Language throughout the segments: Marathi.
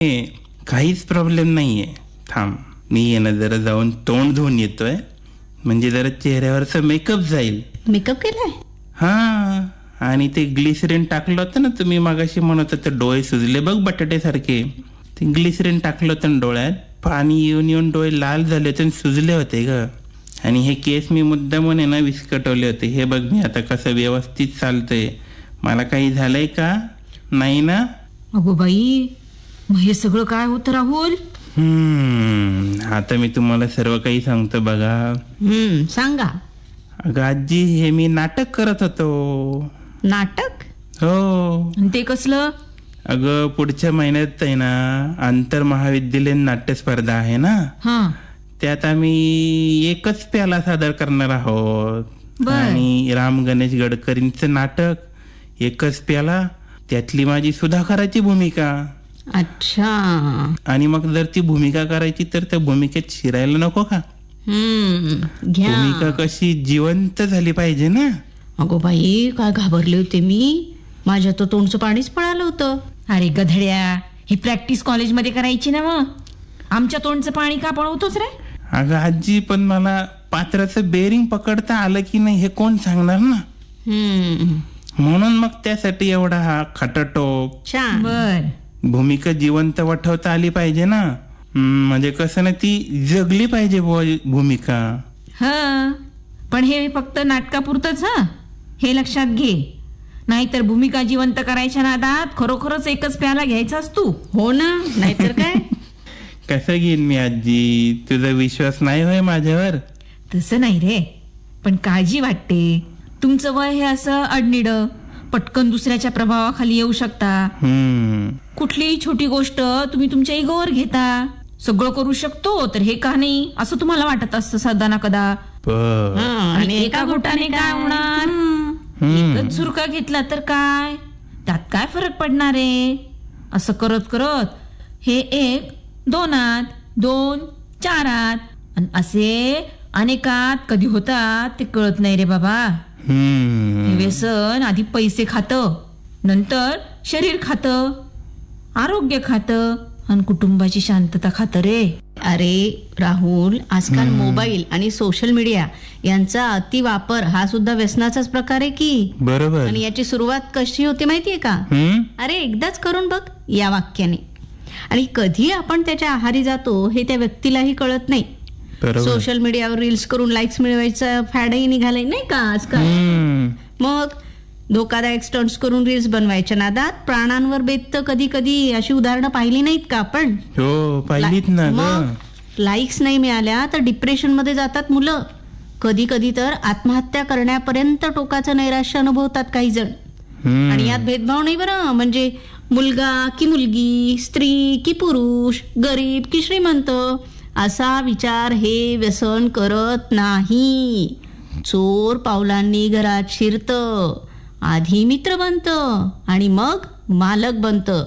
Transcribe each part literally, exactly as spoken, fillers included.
ए, काहीच प्रॉब्लेम नाहीये. थांब, मी येणं जरा जाऊन तोंड धुवून येतोय, म्हणजे जरा चेहऱ्यावरचा मेकअप जाईल. मेकअप केलाय? हा, आणि ते ग्लिसरीन टाकलं होतं ना तुम्ही मगाशी म्हणत होते डोळे सुजले बघ बटाटे सारखे. ते ग्लिसरीन टाकलं होतं ना डोळ्यात, पाणी येऊन येऊन डोळे लाल झाले होते आणि सुजले होते ग. आणि हे केस मी मुद्दामून आहे ना विस्कटवले होते. हे बघ मी आता कसं व्यवस्थित चालतंय. मला काही झालंय का? नाही ना? अगो बाई, मग हे सगळं काय होतं राहुल? हम्म आता मी तुम्हाला सर्व काही सांगतो बघा. हम्म सांगा. अगं आजी, हे मी नाटक करत होतो. नाटक? हो. आणि ते कसलं? अगं पुढच्या महिन्यात आहे ना आंतर महाविद्यालयीन नाट्य स्पर्धा आहे ना, हा, त्यात आम्ही एकच प्याला सादर करणार आहोत. बर. आणि राम गणेश गडकरींचं नाटक एकच प्याला, त्यातली माझी सुधाकराची भूमिका. अच्छा. आणि मग जर ती भूमिका करायची तर त्या भूमिकेत शिरायला नको का? हम्म घ्या. भूमिका कशी जिवंत झाली पाहिजे ना. अगो बाई, काय घाबरले होते मी. माझ्या तो तोंडचं पाणीच पळालं होतं. अरे गधड्या, ही प्रॅक्टिस कॉलेजमध्ये करायची ना. मग आमच्या तोंडचं पाणी का पळवतोच रे? अगं आजी, पण मला पात्राचं बेरिंग पकडता आलं की नाही हे कोण सांगणार ना. हम्म म्हणून मग त्यासाठी एवढा हा खटाटोप. छान. बर. भूमिका जिवंत वठवता आली पाहिजे ना. हम्म, म्हणजे कसं ना ती जगली पाहिजे बुवा भूमिका. हा, पण हे फक्त नाटकापुरतच. हा, हे लक्षात घे. नाहीतर भूमिका जिवंत करायच्या नादात खरोखरच एकच प्याला घ्यायचास तू. हो ना, नाहीतर काय. कसं घेईन मी आजी? तुझा विश्वास नाही होय माझ्यावर? तसं नाही रे, पण काळजी वाटते. तुमचं वय हे असं अडनिड, पटकन दुसऱ्याच्या प्रभावाखाली येऊ शकता. हम्म कुठलीही छोटी गोष्ट तुम्ही तुमच्या इगोवर घेता. सगळं करू शकतो तर हे का नाही असं तुम्हाला वाटत असतं सदा ना कदा. बर. हा, आणि एका घोटाने काय होणार? हम्म. एकच झुरका घेतला तर काय, त्यात काय फरक पडणार आहे? असं करत करत हे एक दोनात, दोन चारात, आणि असे अनेकात कधी होतात ते कळत नाही रे बाबा. हम्म हे व्यसन आधी पैसे खातं, नंतर शरीर खातं, आरोग्य खातं, आणि कुटुंबाची शांतता खातं रे. अरे राहुल, आजकाल मोबाईल आणि सोशल मीडिया यांचा अतिवापर हा सुद्धा व्यसनाचाच प्रकार आहे की. बरोबर. आणि याची सुरुवात कशी होते माहितीये का? हम्म अरे एकदाच करून बघ या वाक्याने. आणि कधी आपण त्याच्या आहारी जातो हे त्या व्यक्तीलाही कळत नाही. बरोबर. सोशल मीडियावर रील्स करून लाईक्स मिळवायचं फॅडही निघालंय नाही का आजकाल. हम्म मग धोकादायक स्टंट्स करून रील्स बनवायच्या नादात प्राणांवर बेततं कधी कधी. अशी उदाहरणं पाहिली नाहीत का आपण? हो, पाहिलीत ना ग. मग लाईक्स नाही मिळाल्या तर डिप्रेशन मध्ये जातात मुलं. कधी कधी तर आत्महत्या करण्यापर्यंत टोकाचं नैराश्य अनुभवतात काही जण. हम्म. आणि यात भेदभाव नाही बरं. म्हणजे मुलगा की मुलगी, स्त्री की पुरुष, गरीब की श्रीमंत असा विचार हे व्यसन करत नाही. चोर पावलांनी घरात शिरतं, आधी मित्र बनतं आणि मग मालक बनतं.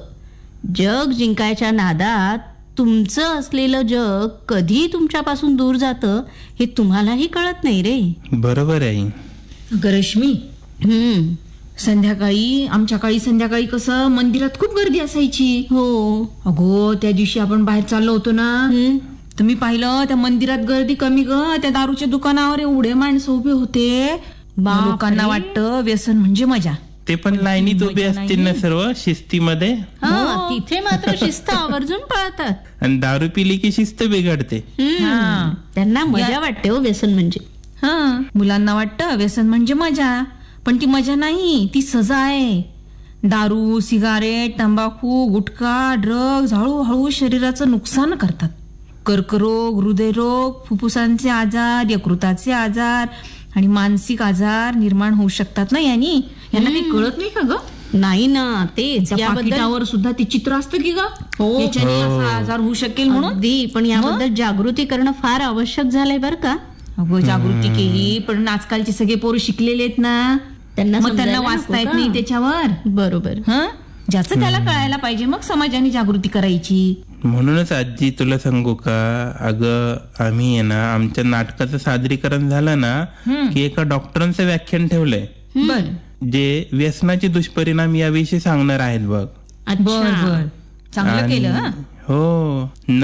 जग जिंकायच्या नादात तुमचं असलेलं जग कधी तुमच्यापासून दूर जातं हे तुम्हालाही कळत नाही रे. बरोबर आहे. अगं रश्मी, हम्म संध्याकाळी आमच्या काळी संध्याकाळी कसं मंदिरात खूप गर्दी असायची. हो. अगो त्या दिवशी आपण बाहेर चाललो होतो ना, हम्म. तुम्ही पाहिलं त्या मंदिरात गर्दी कमी ग, त्या दारूच्या दुकानावर एवढे माणसं उभे होते. बापरे. लोकांना वाटतं व्यसन म्हणजे मजा. ते पण लाईनीत उभे असतील ना सर्व शिस्तीमध्ये. हा, तिथे मात्र शिस्त आवर्जून पाळतात. आणि दारू पिली की शिस्त बिघडते. हम्म. हा. त्यांना मजा वाटते हो व्यसन म्हणजे. हा, मुलांना वाटतं व्यसन म्हणजे मजा, पण ती मजा नाही, ती सजा आहे. दारू, सिगारेट, तंबाखू, गुटखा, ड्रग्ज हळूहळू शरीराचं नुकसान करतात. कर्करोग, हृदयरोग, फुफ्फुसांचे आजार, यकृताचे आजार आणि मानसिक आजार निर्माण होऊ शकतात ना यांनी. यांना काही कळत नाही का ग? नाही ना, तेच त्या याबद्दल पाकिटावर सुद्धा ते चित्र असतं की ग, हो. याच्याने असा आजार होऊ शकेल म्हणून. अगदी, पण याबद्दल जागृती करणं फार आवश्यक झालंय बरं का. अगो जागृती केली, पण आजकालचे सगळे पोरं शिकलेले आहेत ना, त्यांना मग त्यांना समजायला वाचता येत नको नाही का? त्याच्यावर. बरोबर. हं, ज्याचं त्याला कळायला पाहिजे, मग समाजाने जागृती करायची. म्हणूनच आजी तुला सांगू का, अगं आम्ही आहे ना आमच्या नाटकाचं सादरीकरण झालं ना की एका डॉक्टरांचं व्याख्यान ठेवलंय बर जे व्यसनाचे दुष्परिणाम याविषयी सांगणार आहेत बघ. बर बर. चांगलं केलं हा हो